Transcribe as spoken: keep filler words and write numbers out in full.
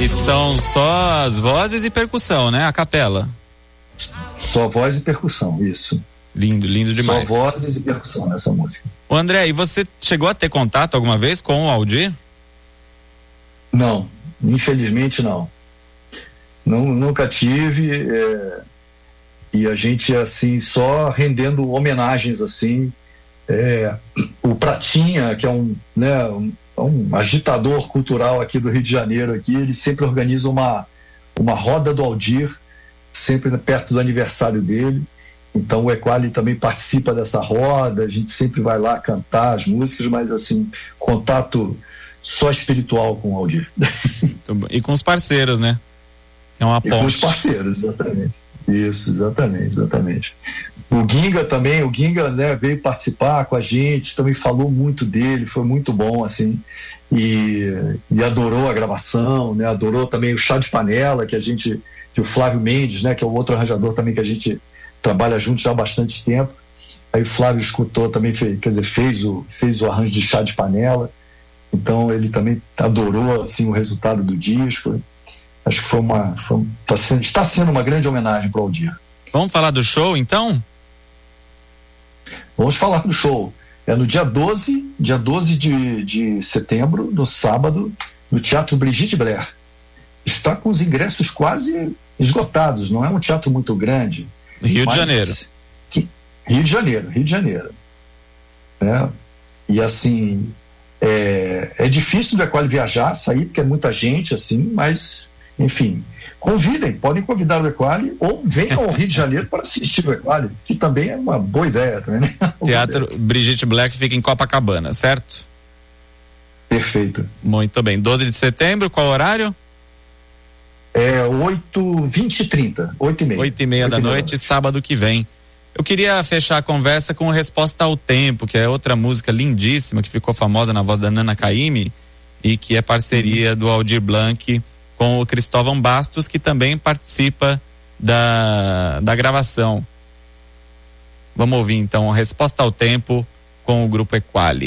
E são só as vozes e percussão, né? A capela. Só voz e percussão, isso. Lindo, lindo demais. Só vozes e percussão nessa música. Ô André, e você chegou a ter contato alguma vez com o Aldir? Não, infelizmente não. não nunca tive, é, e a gente assim, só rendendo homenagens assim, é, o Pratinha, que é um, né, um, um agitador cultural aqui do Rio de Janeiro, aqui, ele sempre organiza uma, uma roda do Aldir, sempre perto do aniversário dele. Então o Equali também participa dessa roda, a gente sempre vai lá cantar as músicas, mas assim, contato só espiritual com o Aldir. E com os parceiros, né? É uma ponte. E com os parceiros, exatamente. Isso, exatamente, exatamente. O Ginga também, o Ginga, né, veio participar com a gente, também falou muito dele, foi muito bom, assim, e, e adorou a gravação, né, adorou também o Chá de Panela, que a gente, que o Flávio Mendes, né, que é o outro arranjador também que a gente trabalha junto já há bastante tempo. Aí o Flávio escutou também, fez, quer dizer, fez o, fez o arranjo de Chá de Panela, então ele também adorou, assim, o resultado do disco. Acho que foi uma, foi, tá sendo, está sendo uma grande homenagem para o Aldir. Vamos falar do show, então? Vamos falar do show. É no dia doze, dia doze de, de setembro, no sábado, no Teatro Brigitte Blair. Está com os ingressos quase esgotados, não é um teatro muito grande. Rio de Janeiro. Que, Rio de Janeiro, Rio de Janeiro. É, e assim, é, é difícil do Equali viajar, sair, porque é muita gente, assim, mas, enfim, convidem, podem convidar o Equali ou venham ao Rio de Janeiro para assistir o Equali, que também é uma boa ideia. Também, né? Teatro Brigitte Black fica em Copacabana, certo? Perfeito. Muito bem. doze de setembro, qual horário? É oito, vinte e trinta, oito e meia. oito e meia da noite, sábado que vem. Eu queria fechar a conversa com Resposta ao Tempo, que é outra música lindíssima, que ficou famosa na voz da Nana Caymmi, e que é parceria do Aldir Blanc com o Cristóvão Bastos, que também participa da, da gravação. Vamos ouvir então Resposta ao Tempo com o grupo Equali.